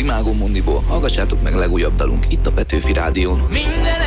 Imágo Mundiból, hallgassátok meg legújabb dalunk itt a Petőfi Rádión. Minden